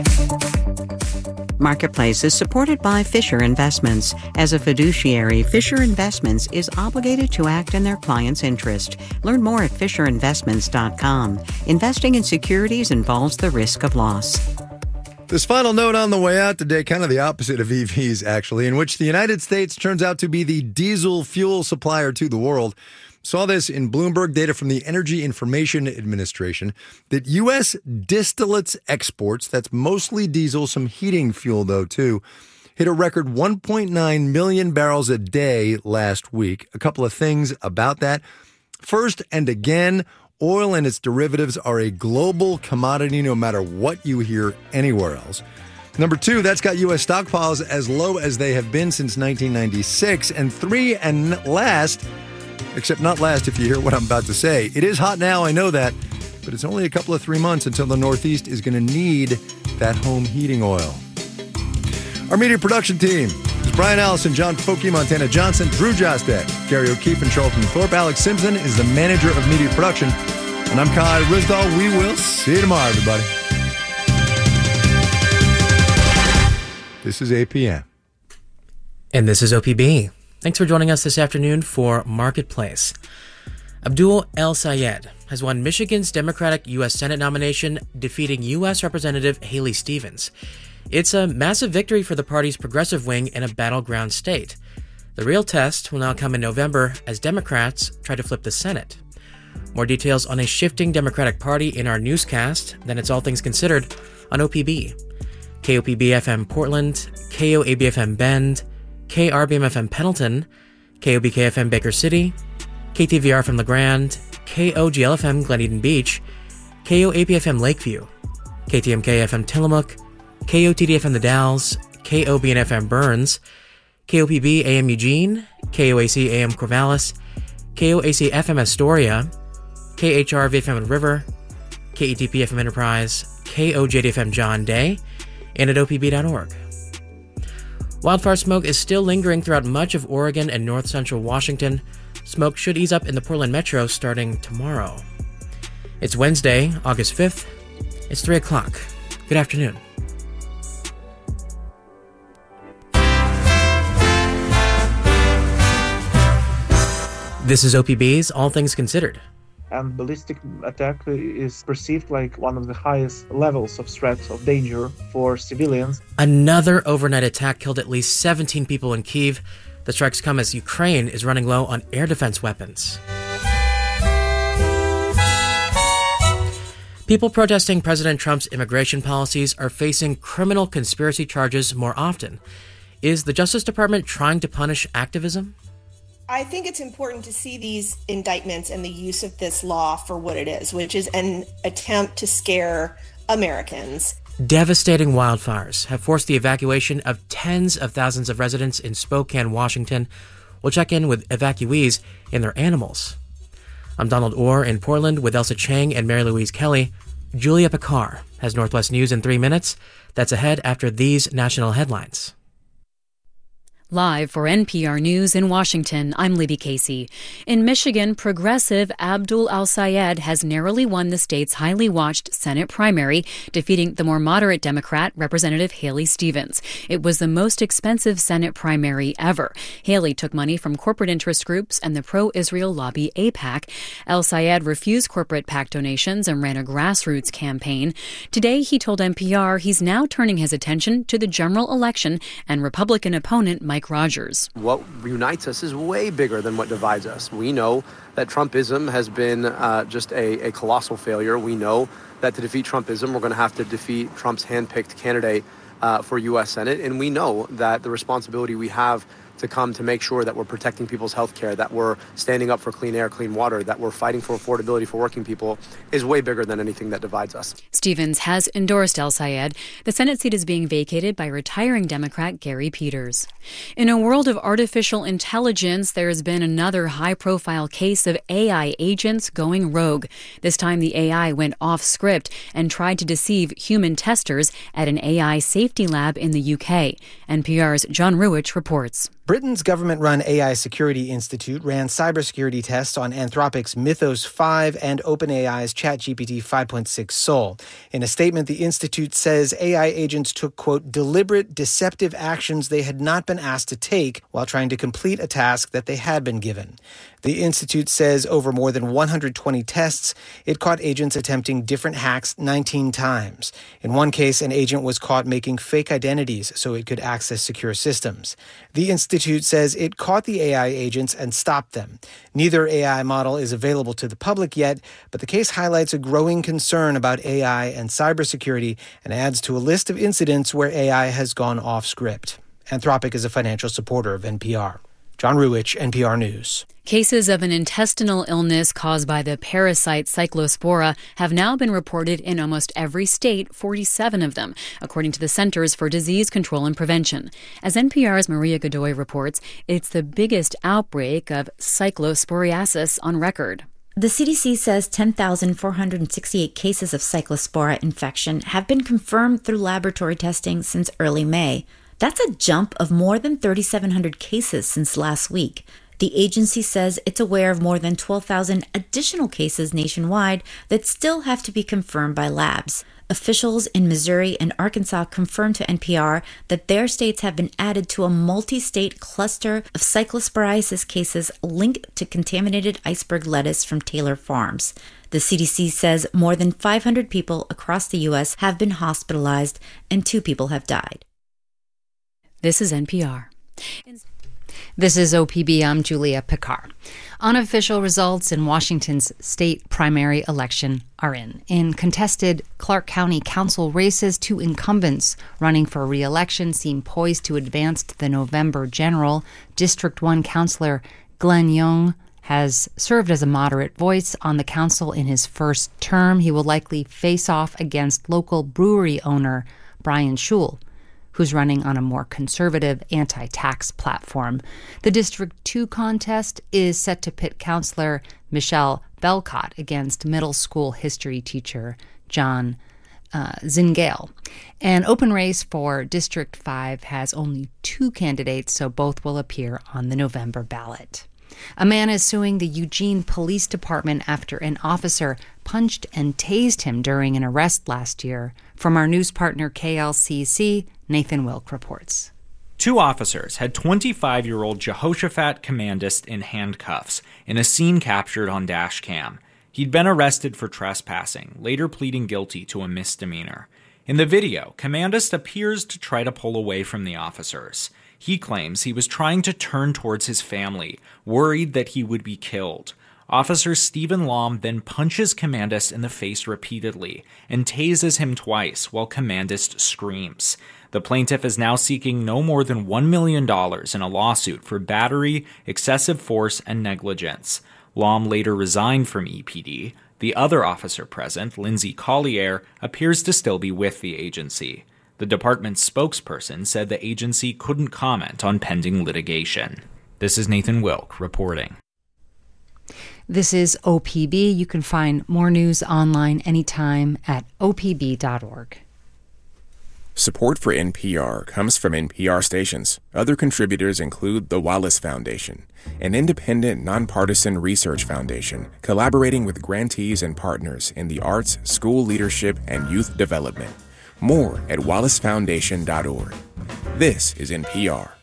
Marketplace is supported by Fisher Investments. As a fiduciary, Fisher Investments is obligated to act in their client's interest. Learn more at fisherinvestments.com. Investing in securities involves the risk of loss. This final note on the way out today, kind of the opposite of EVs, actually, in which the United States turns out to be the diesel fuel supplier to the world. Saw this in Bloomberg data from the Energy Information Administration that U.S. distillates exports, that's mostly diesel, some heating fuel, though, too, hit a record 1.9 million barrels a day last week. A couple of things about that. First, and again, oil and its derivatives are a global commodity no matter what you hear anywhere else. Number two, that's got U.S. stockpiles as low as they have been since 1996. And three, and last, except not last if you hear what I'm about to say, it is hot now, I know that, but it's only a couple of 3 months until the Northeast is going to need that home heating oil. Our media production team is Brian Allison, John Foki, Montana Johnson, Drew Jostek, Gary O'Keefe, and Charlton Thorpe. Alex Simpson is the manager of media production. And I'm Kai Ryssdal. We will see you tomorrow, everybody. This is APM. And this is OPB. Thanks for joining us this afternoon for Marketplace. Abdul El-Sayed has won Michigan's Democratic U.S. Senate nomination, defeating U.S. Representative Haley Stevens. It's a massive victory for the party's progressive wing in a battleground state. The real test will now come in November as Democrats try to flip the Senate. More details on a shifting Democratic Party in our newscast, then it's All Things Considered on OPB. KOPB-FM Portland, KOAB-FM Bend, KRBM-FM Pendleton, KOBK-FM Baker City, KTVR from LeGrand, KOGL-FM Glen Eden Beach, KOAP-FM Lakeview, KTMK-FM Tillamook, KOTD-FM The Dalles, KOBN-FM Burns, KOPB-AM Eugene, KOAC-AM Corvallis, KOAC-FM Astoria, KHR-VFM River, KETP-FM Enterprise, KOJD-FM John Day, and at opb.org. Wildfire smoke is still lingering throughout much of Oregon and north central Washington. Smoke should ease up in the Portland metro starting tomorrow. It's Wednesday, August 5th. It's 3 o'clock. Good afternoon. This is OPB's All Things Considered. And ballistic attack is perceived like one of the highest levels of threat of danger for civilians. Another overnight attack killed at least 17 people in Kyiv. The strikes come as Ukraine is running low on air defense weapons. People protesting President Trump's immigration policies are facing criminal conspiracy charges more often. Is the Justice Department trying to punish activism? I think it's important to see these indictments and the use of this law for what it is, which is an attempt to scare Americans. Devastating wildfires have forced the evacuation of tens of thousands of residents in Spokane, Washington. We'll check in with evacuees and their animals. I'm Donald Orr in Portland with Elsa Chang and Mary Louise Kelly. Julia Picard has Northwest News in 3 minutes. That's ahead after these national headlines. Live for NPR News in Washington, I'm Libby Casey. In Michigan, progressive Abdul El-Sayed has narrowly won the state's highly watched Senate primary, defeating the more moderate Democrat, Representative Haley Stevens. It was the most expensive Senate primary ever. Haley took money from corporate interest groups and the pro-Israel lobby AIPAC. El-Sayed refused corporate PAC donations and ran a grassroots campaign. Today, he told NPR he's now turning his attention to the general election and Republican opponent Mike Rogers. What unites us is way bigger than what divides us. We know that Trumpism has been just a colossal failure. We know that to defeat Trumpism, we're going to have to defeat Trump's handpicked candidate for U.S. Senate. And we know that the responsibility we have to come to make sure that we're protecting people's health care, that we're standing up for clean air, clean water, that we're fighting for affordability for working people is way bigger than anything that divides us. Stevens has endorsed El-Sayed. The Senate seat is being vacated by retiring Democrat Gary Peters. In a world of artificial intelligence, there has been another high-profile case of AI agents going rogue. This time the AI went off script and tried to deceive human testers at an AI safety lab in the UK. NPR's John Ruwich reports. Britain's government-run AI Security Institute ran cybersecurity tests on Anthropic's Mythos 5 and OpenAI's ChatGPT 5.6 Sol. In a statement, the institute says AI agents took, quote, deliberate, deceptive actions they had not been asked to take while trying to complete a task that they had been given. The institute says over more than 120 tests, it caught agents attempting different hacks 19 times. In one case, an agent was caught making fake identities so it could access secure systems. The institute says it caught the AI agents and stopped them. Neither AI model is available to the public yet, but the case highlights a growing concern about AI and cybersecurity and adds to a list of incidents where AI has gone off script. Anthropic is a financial supporter of NPR. John Ruwitch, NPR News. Cases of an intestinal illness caused by the parasite Cyclospora have now been reported in almost every state, 47 of them, according to the Centers for Disease Control and Prevention. As NPR's Maria Godoy reports, it's the biggest outbreak of cyclosporiasis on record. The CDC says 10,468 cases of Cyclospora infection have been confirmed through laboratory testing since early May. That's a jump of more than 3,700 cases since last week. The agency says it's aware of more than 12,000 additional cases nationwide that still have to be confirmed by labs. Officials in Missouri and Arkansas confirmed to NPR that their states have been added to a multi-state cluster of cyclosporiasis cases linked to contaminated iceberg lettuce from Taylor Farms. The CDC says more than 500 people across the U.S. have been hospitalized and 2 people have died. This is NPR. This is OPB. I'm Julia Picard. Unofficial results in Washington's state primary election are in. In contested Clark County Council races, 2 incumbents running for re-election seem poised to advance to the November general. District 1 Councilor Glenn Young has served as a moderate voice on the council in his first term. He will likely face off against local brewery owner Brian Schul, who's running on a more conservative anti-tax platform. The District 2 contest is set to pit Councilor Michelle Belcott against middle school history teacher John Zingale. An open race for District 5 has only 2 candidates, so both will appear on the November ballot. A man is suing the Eugene Police Department after an officer punched and tased him during an arrest last year. From our news partner KLCC, Nathan Wilk reports. 2 officers had 25-year-old Jehoshaphat Commandist in handcuffs in a scene captured on dash cam. He'd been arrested for trespassing, later pleading guilty to a misdemeanor. In the video, Commandist appears to try to pull away from the officers. He claims he was trying to turn towards his family, worried that he would be killed. Officer Stephen Lom then punches Commandist in the face repeatedly and tases him twice while Commandist screams. The plaintiff is now seeking no more than $1 million in a lawsuit for battery, excessive force, and negligence. Lom later resigned from EPD. The other officer present, Lindsay Collier, appears to still be with the agency. The department's spokesperson said the agency couldn't comment on pending litigation. This is Nathan Wilk reporting. This is OPB. You can find more news online anytime at opb.org. Support for NPR comes from NPR stations. Other contributors include the Wallace Foundation, an independent, nonpartisan research foundation collaborating with grantees and partners in the arts, school leadership, and youth development. More at wallacefoundation.org. This is NPR.